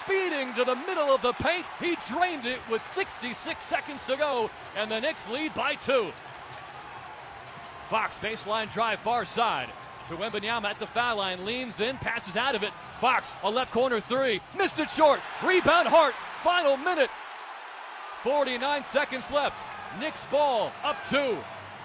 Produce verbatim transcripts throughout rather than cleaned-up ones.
speeding to the middle of the paint. He drained it with sixty-six seconds to go, and the Knicks lead by two. Fox, baseline drive, far side. To Wembanyama at the foul line, leans in, passes out of it. Fox, a left corner three, missed it short. Rebound Hart, final minute. forty-nine seconds left. Knicks ball, up two.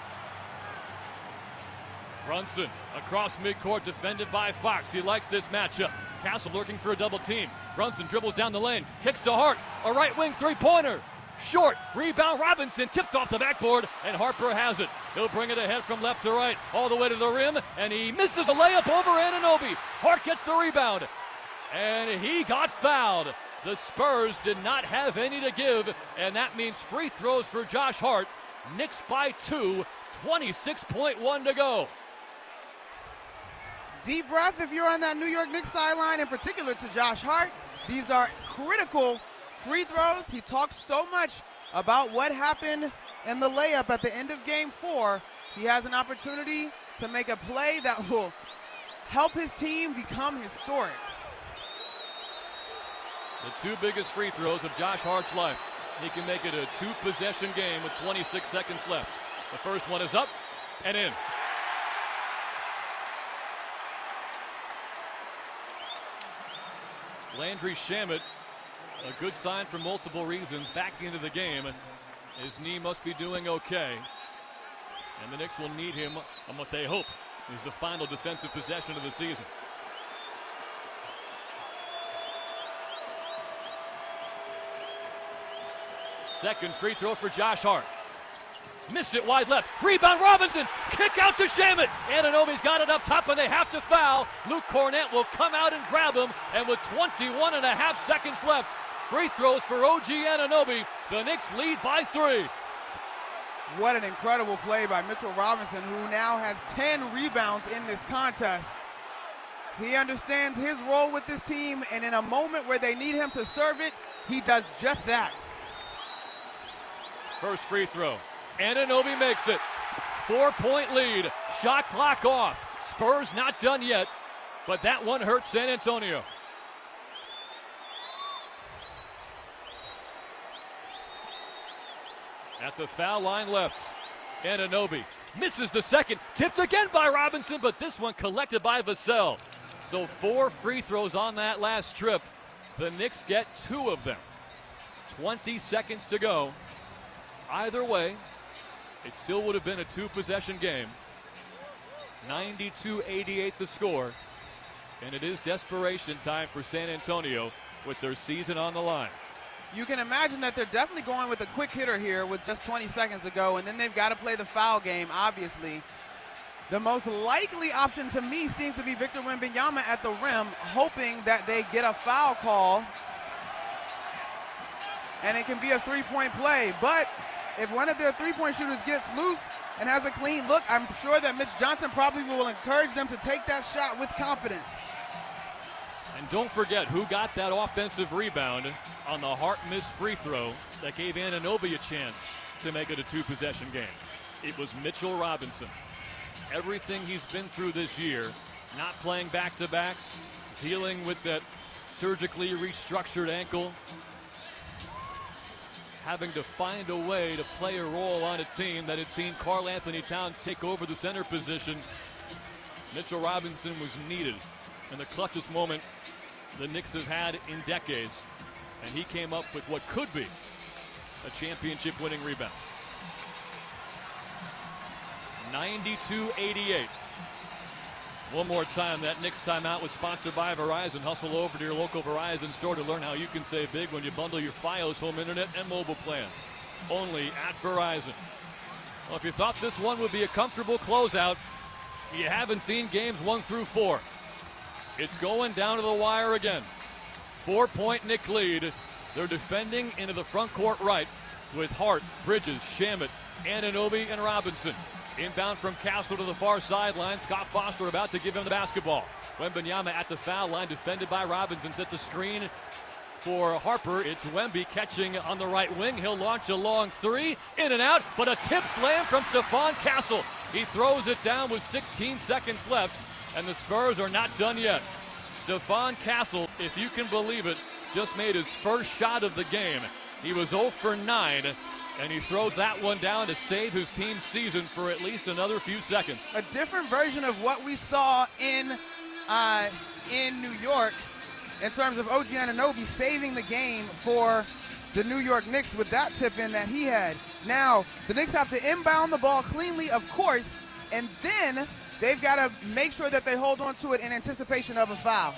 Brunson across midcourt, defended by Fox. He likes this matchup. Castle looking for a double team. Brunson dribbles down the lane, kicks to Hart, a right wing three-pointer. Short, rebound Robinson, tipped off the backboard, and Harper has it. He'll bring it ahead from left to right, all the way to the rim, and he misses a layup over Anunoby. Hart gets the rebound, and he got fouled. The Spurs did not have any to give, and that means free throws for Josh Hart. Knicks by two, twenty-six point one to go. Deep breath if you're on that New York Knicks sideline, in particular to Josh Hart. These are critical free throws. He talks so much about what happened in the layup at the end of game four. He has an opportunity to make a play that will help his team become historic. The two biggest free throws of Josh Hart's life. He can make it a two-possession game with twenty-six seconds left. The first one is up and in. Landry Shamet, a good sign for multiple reasons, back into the game. His knee must be doing okay. And the Knicks will need him on what they hope is the final defensive possession of the season. Second free throw for Josh Hart. Missed it wide left. Rebound Robinson. Kick out to Shamet. Anunoby's got it up top and they have to foul. Luke Cornett will come out and grab him. And with twenty-one and a half seconds left, free throws for O G Anunoby. The Knicks lead by three. What an incredible play by Mitchell Robinson, who now has ten rebounds in this contest. He understands his role with this team, and in a moment where they need him to serve it, he does just that. First free throw. Anunoby makes it. Four-point lead. Shot clock off. Spurs not done yet, but that one hurts San Antonio. At the foul line left, Anunoby misses the second. Tipped again by Robinson, but this one collected by Vassell. So four free throws on that last trip. The Knicks get two of them. twenty seconds to go. Either way, it still would have been a two-possession game. ninety-two eighty-eight the score. And it is desperation time for San Antonio with their season on the line. You can imagine that they're definitely going with a quick hitter here with just twenty seconds to go, and then they've got to play the foul game, obviously. The most likely option to me seems to be Victor Wembanyama at the rim, hoping that they get a foul call, and it can be a three-point play. But if one of their three-point shooters gets loose and has a clean look, I'm sure that Mitch Johnson probably will encourage them to take that shot with confidence. And don't forget who got that offensive rebound on the Hart missed free throw that gave Anunoby a chance to make it a two-possession game. It was Mitchell Robinson. Everything he's been through this year, not playing back-to-backs, dealing with that surgically restructured ankle, having to find a way to play a role on a team that had seen Karl Anthony Towns take over the center position. Mitchell Robinson was needed in the clutchest moment the Knicks have had in decades, and he came up with what could be a championship-winning rebound. ninety-two eighty-eight. One more time, that Knicks timeout was sponsored by Verizon. Hustle over to your local Verizon store to learn how you can save big when you bundle your Fios home internet and mobile plans. Only at Verizon. Well, if you thought this one would be a comfortable closeout, you haven't seen games one through four. It's going down to the wire again. Four-point Knick lead. They're defending into the front court right with Hart, Bridges, Shamet, Anunoby, and Robinson. Inbound from Castle to the far sideline. Scott Foster about to give him the basketball. Wembanyama at the foul line, defended by Robinson. Sets a screen for Harper. It's Wemby catching on the right wing. He'll launch a long three. In and out, but a tip slam from Stephon Castle. He throws it down with sixteen seconds left, and the Spurs are not done yet. Stephon Castle, if you can believe it, just made his first shot of the game. He was zero for nine, and he throws that one down to save his team's season for at least another few seconds. A different version of what we saw in uh, in New York in terms of O G Anunoby saving the game for the New York Knicks with that tip in that he had. Now, the Knicks have to inbound the ball cleanly, of course, and then they've got to make sure that they hold on to it in anticipation of a foul.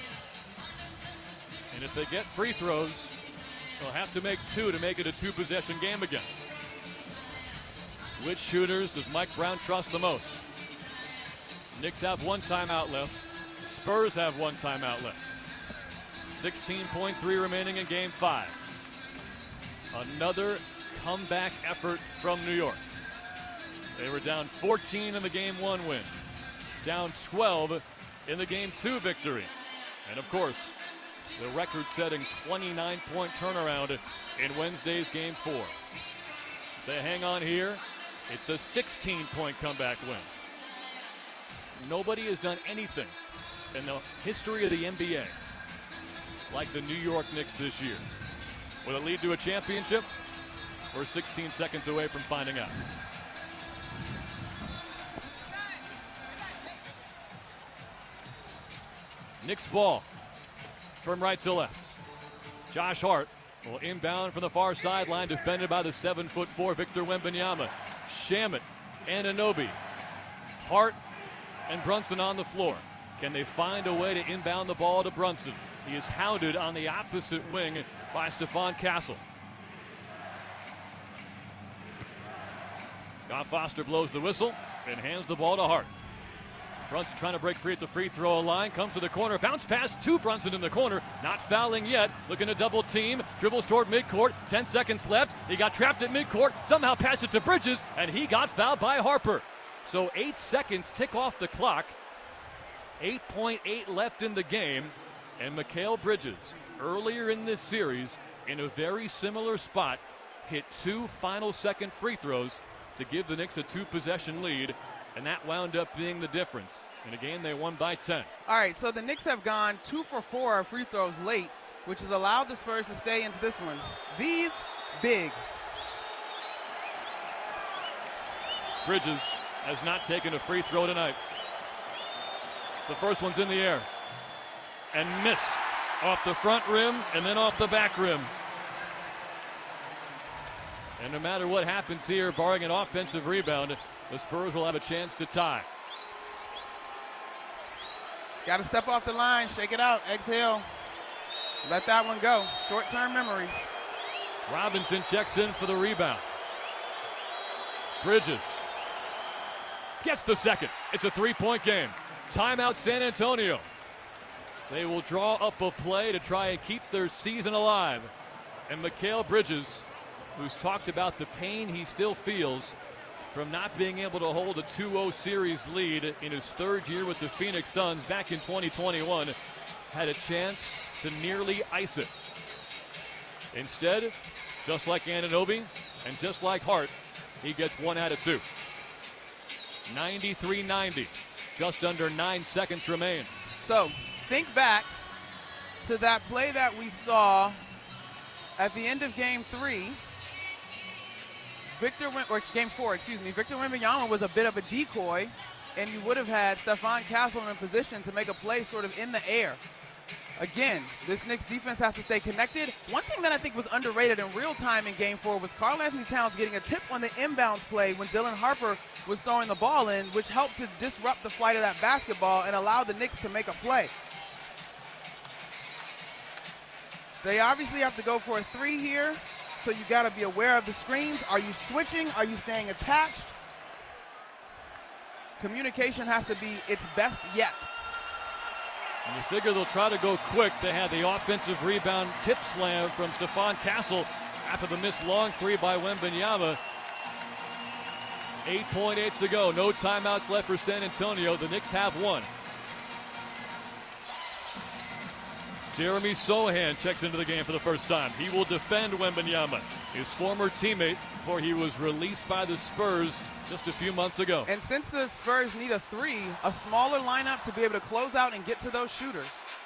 And if they get free throws, they'll have to make two to make it a two-possession game again. Which shooters does Mike Brown trust the most? Knicks have one timeout left. Spurs have one timeout left. sixteen point three remaining in game five. Another comeback effort from New York. They were down fourteen in the game one win. Down twelve in the game two victory. And of course, the record-setting twenty-nine point turnaround in Wednesday's game four. They hang on here. It's a sixteen point comeback win. Nobody has done anything in the history of the N B A like the New York Knicks this year. Will it lead to a championship? We're sixteen seconds away from finding out. Knicks ball from right to left. Josh Hart will inbound from the far sideline, defended by the seven foot four Victor Wembanyama. Shamet, Anunoby, Hart, and Brunson on the floor. Can they find a way to inbound the ball to Brunson? He is hounded on the opposite wing by Stephon Castle. Scott Foster blows the whistle and hands the ball to Hart. Brunson trying to break free at the free throw line. Comes to the corner. Bounce pass to Brunson in the corner. Not fouling yet. Looking to double team. Dribbles toward midcourt. Ten seconds left. He got trapped at midcourt. Somehow passed it to Bridges. And he got fouled by Harper. So eight seconds tick off the clock. eight point eight left in the game. And Mikal Bridges, earlier in this series, in a very similar spot, hit two final second free throws to give the Knicks a two-possession lead. And that wound up being the difference in a game they won by ten. All right, so the Knicks have gone two for four free throws late, which has allowed the Spurs to stay into this one. These, big. Bridges has not taken a free throw tonight. The first one's in the air and missed off the front rim and then off the back rim. And no matter what happens here, barring an offensive rebound, the Spurs will have a chance to tie. Got to step off the line, shake it out, exhale. Let that one go. Short-term memory. Robinson checks in for the rebound. Bridges gets the second. It's a three-point game. Timeout San Antonio. They will draw up a play to try and keep their season alive. And Mikal Bridges, who's talked about the pain he still feels from not being able to hold a two oh series lead in his third year with the Phoenix Suns back in twenty twenty-one, had a chance to nearly ice it. Instead, just like Anunoby and just like Hart, he gets one out of two. ninety-three ninety, just under nine seconds remain. So, think back to that play that we saw at the end of game three. Victor, or game four, excuse me, Victor Wembanyama was a bit of a decoy, and you would have had Stephon Castle in position to make a play sort of in the air. Again, this Knicks defense has to stay connected. One thing that I think was underrated in real time in game four was Karl-Anthony Towns getting a tip on the inbounds play when Dylan Harper was throwing the ball in, which helped to disrupt the flight of that basketball and allow the Knicks to make a play. They obviously have to go for a three here. So you got to be aware of the screens. Are you switching? Are you staying attached? Communication has to be its best yet. And you figure they'll try to go quick. They had the offensive rebound tip slam from Stephon Castle after the missed long three by Wembanyama. eight point eight to go. No timeouts left for San Antonio. The Knicks have one. Jeremy Sohan checks into the game for the first time. He will defend Wembanyama, his former teammate, before he was released by the Spurs just a few months ago. And since the Spurs need a three, a smaller lineup to be able to close out and get to those shooters,